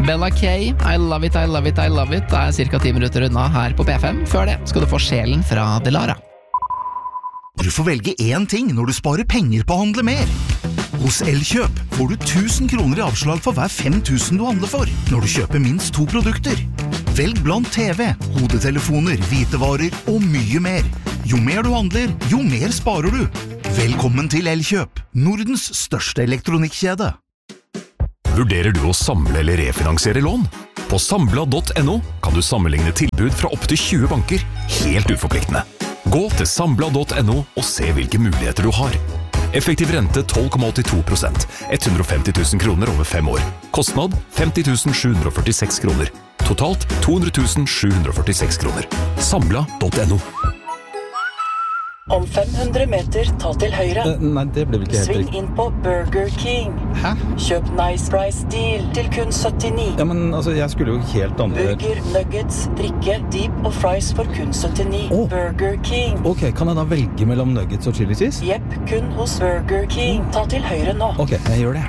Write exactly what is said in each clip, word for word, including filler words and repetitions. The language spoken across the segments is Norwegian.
Bella K, I love it, I love it, I love it, er cirka ti minutter unna her på P fem. Før det skal du få sjelen fra Delara. Du får velge én ting når du sparer penger på å handle mer. Hos Elkjøp får du tusen kroner i avslag for hver fem tusen du handler for, når du kjøper minst to produkter. Velg blant T V, hodetelefoner, hvitevarer og mye mer. Jo mer du handler, jo mer sparer du. Velkommen til Elkjøp, Nordens største elektronikkjede. Vurderer du å samle eller refinansiere lån? På Sambla punktum no kan du sammenligne tilbud fra opp til tjue banker, helt uforpliktende. Gå til Sambla punktum no og se hvilke muligheter du har. Effektiv rente tolv komma åttito prosent, hundre og femti tusen kroner over fem år. Kostnad femti tusen sju hundre og førtiseks kroner. Totalt to hundre tusen sju hundre og førtiseks kroner. Sambla punktum no. Om fem hundre meter, ta til høyre. Uh, nei, det ble vel ikke helt Sving riktig. inn på Burger King. Hæ? Kjøp Nice Price Deal til kun syttini. Ja, men altså, jeg skulle jo helt andre... Burger, nuggets, drikke, deep og fries for kun syttini. Oh. Burger King. Ok, kan jeg da velge mellom nuggets og chili cheese? Jepp, kun hos Burger King. Ta til høyre nå. Ok, jeg gjør det.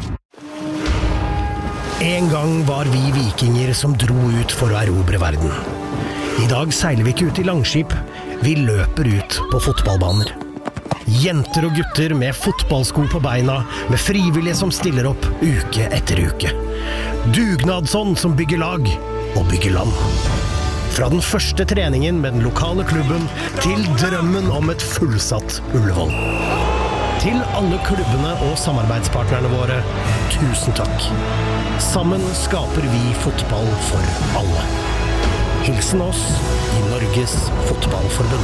En gang var vi vikinger som dro ut for å erobre verden. I dag seiler vi ikke ut i langskip, vi løper ut på fotballbaner. Jenter og gutter med fotballsko på beina, med frivillige som stiller opp uke etter uke. Dugnadsånd som bygger lag og bygger land. Fra den første treningen med den lokale klubben til drømmen om et fullsatt Ullevål. Til alle klubbene og samarbeidspartnerne våre, tusen takk. Sammen skaper vi fotball for alle. Hilsen oss i Norges Fotballforbund.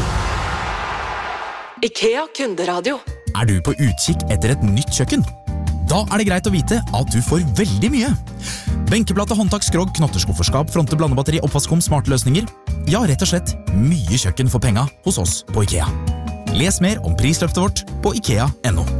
IKEA kunderadio. Er du på utkikk etter et nytt kjøkken? Da er det greit å vite at du får veldig mye. Benkeplate, håndtak, skrog, knotterskufferskap, fronte, blandebatteri, oppvaskkom, smarte løsninger. Ja, rett og slett mye kjøkken for penga hos oss på IKEA. Les mer om prisløftet vårt på ikea punktum no.